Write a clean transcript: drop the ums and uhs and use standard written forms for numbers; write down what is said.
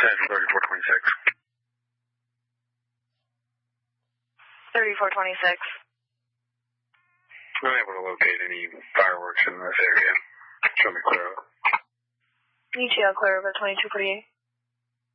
Central 3426. 3426. I'm unable to locate any fireworks in this area. Show me clear. ETL clear over 2248.